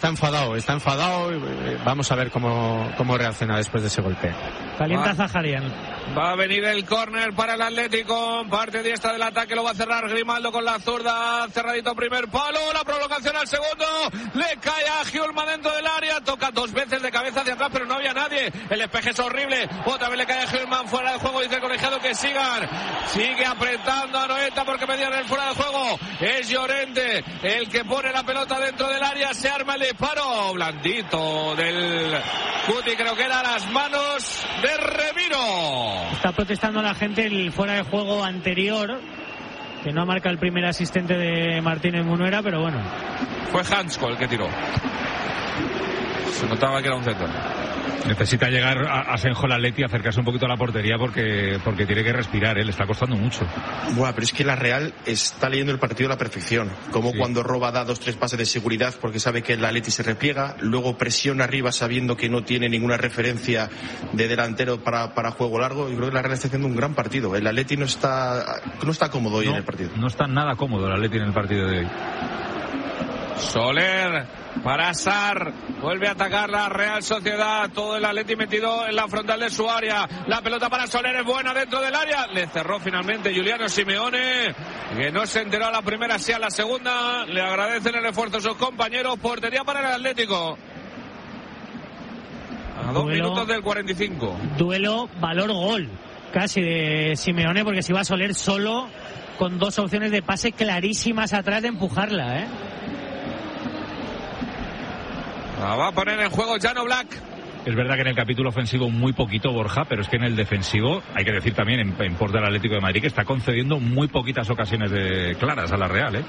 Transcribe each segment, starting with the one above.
Está enfadado. Vamos a ver cómo reacciona después de ese golpe. Calienta Zaharian. Va a venir el córner para el Atlético. Parte diestra del ataque, lo va a cerrar Grimaldo con la zurda. Cerradito primer palo, la prolongación al segundo. Le cae a Hjulmand dentro del área. Toca 2 veces de cabeza hacia atrás, pero no había nadie. El despeje es horrible. Otra vez le cae a Hjulmand fuera del juego. Dice el colegiado que sigan. Sigue apretando a Noeta porque pedían el fuera del juego. Es Llorente el que pone la pelota dentro del área. Se arma el disparo. Blandito del Cuti, creo que era a las manos de Remiro. Está protestando la gente el fuera de juego anterior, que no marca el primer asistente de Martínez Munuera, pero bueno. Fue Hansko el que tiró. Se notaba que era un centro. Necesita llegar a Senjol Atleti, acercarse un poquito a la portería porque tiene que respirar, le está costando mucho. Buah, pero es que la Real está leyendo el partido a la perfección. Como cuando roba da 2-3 pases de seguridad porque sabe que el Atleti se repliega, luego presiona arriba sabiendo que no tiene ninguna referencia de delantero para juego largo. Yo creo que la Real está haciendo un gran partido. El Atleti no está cómodo hoy en el partido. No está nada cómodo el Atleti en el partido de hoy. Soler para Sarr, vuelve a atacar la Real Sociedad, todo el Atleti metido en la frontal de su área, la pelota para Soler es buena dentro del área, le cerró finalmente Giuliano Simeone, que no se enteró a la primera, sí a la segunda, le agradecen el esfuerzo a sus compañeros, portería para el Atlético. A 2 minutos del 45. Duelo valor-gol, casi de Simeone, porque si va Soler solo, con 2 opciones de pase clarísimas atrás de empujarla, La va a poner en juego Jan Oblak. Es verdad que en el capítulo ofensivo muy poquito, Borja, pero es que en el defensivo hay que decir también en pos del Atlético de Madrid que está concediendo muy poquitas ocasiones claras a la Real,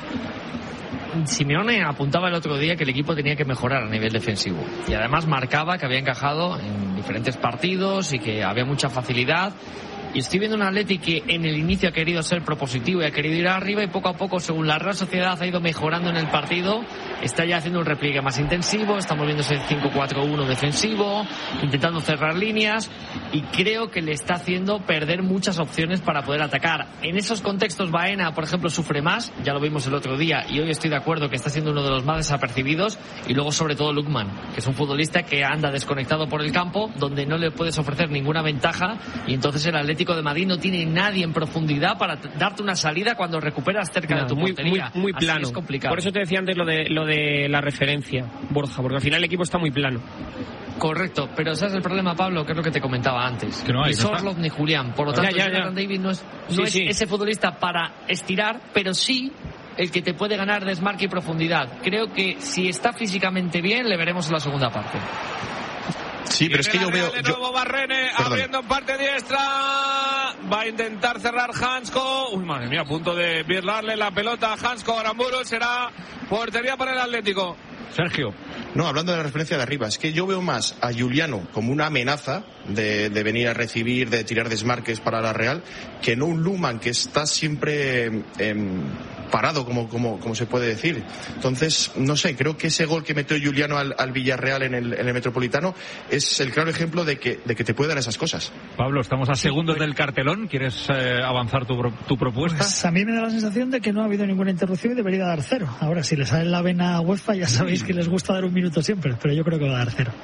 Simeone apuntaba el otro día que el equipo tenía que mejorar a nivel defensivo y además marcaba que había encajado en diferentes partidos y que había mucha facilidad. Y estoy viendo un Atleti que en el inicio ha querido ser propositivo y ha querido ir arriba, y poco a poco, según la Real Sociedad ha ido mejorando en el partido, está ya haciendo un repliegue más intensivo, estamos viendo ese 5-4-1 defensivo, intentando cerrar líneas, y creo que le está haciendo perder muchas opciones para poder atacar. En esos contextos Baena, por ejemplo, sufre más, ya lo vimos el otro día, y hoy estoy de acuerdo que está siendo uno de los más desapercibidos, y luego sobre todo Lookman, que es un futbolista que anda desconectado por el campo, donde no le puedes ofrecer ninguna ventaja, y entonces el Atlético de Madrid no tiene nadie en profundidad para darte una salida cuando recuperas cerca de tu portería. Muy plano. Es complicado. Por eso te decía antes lo de la referencia, Borja, porque al final el equipo está muy plano. Correcto, pero ese es el problema, Pablo, que es lo que te comentaba antes. Que no hay, ni Sorloth ni Julián. Por lo tanto, Jonathan David no es ese futbolista para estirar, pero sí el que te puede ganar desmarque y profundidad. Creo que si está físicamente bien, le veremos en la segunda parte. Sí, pero es que yo veo... De nuevo Barrene, abriendo en parte diestra. Va a intentar cerrar Hansko. Uy, madre mía, a punto de virlarle la pelota a Hansko. Aramburu, será portería para el Atlético. Sergio. No, hablando de la referencia de arriba, es que yo veo más a Giuliano como una amenaza de venir a recibir, de tirar desmarques para la Real, que no un Lookman que está siempre parado, como se puede decir. Entonces, no sé, creo que ese gol que metió Giuliano al Villarreal en el Metropolitano es el claro ejemplo de que te puede dar esas cosas. Pablo, estamos a segundos del cartelón. ¿Quieres avanzar tu propuesta? Pues a mí me da la sensación de que no ha habido ninguna interrupción y debería dar 0. Ahora, si le sale la vena a UEFA, ya sabéis que les gusta dar 1 minuto siempre, pero yo creo que va a dar 0.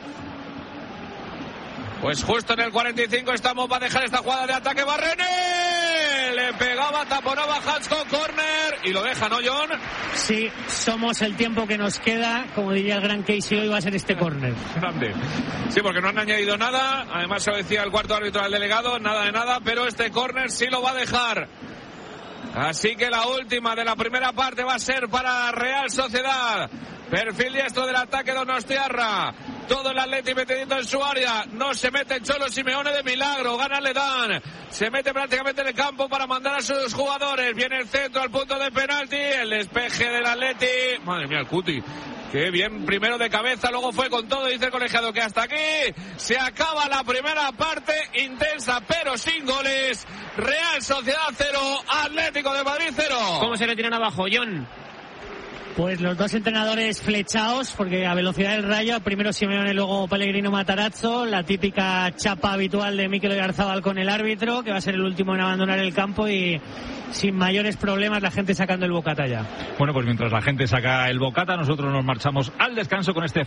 Pues justo en el 45 estamos, va a dejar esta jugada de ataque Barrene. Le pegaba, taponaba Hansko, córner, y lo deja, ¿no, John? Sí, somos el tiempo que nos queda, como diría el gran Casey, hoy va a ser este córner. Grande. Sí, porque no han añadido nada, además se lo decía el cuarto árbitro al delegado, nada de nada, pero este córner sí lo va a dejar. Así que la última de la primera parte va a ser para Real Sociedad. Perfil diestro del ataque Donostiarra. Todo el Atleti metiendo en su área. No se mete el Cholo Simeone de milagro. Gana Ledán. Se mete prácticamente en el campo para mandar a sus jugadores. Viene el centro al punto de penalti. El despeje del Atleti. Madre mía, el Cuti. Qué bien, primero de cabeza, luego fue con todo, dice el colegiado que hasta aquí se acaba la primera parte, intensa pero sin goles. Real Sociedad 0, Atlético de Madrid 0. ¿Cómo se le tiran abajo, John? Pues los dos entrenadores flechados, porque a velocidad del Rayo, primero Simeone, luego Pellegrino Matarazzo, la típica chapa habitual de Mikel Oyarzabal con el árbitro, que va a ser el último en abandonar el campo, y sin mayores problemas la gente sacando el bocata ya. Bueno, pues mientras la gente saca el bocata, nosotros nos marchamos al descanso con este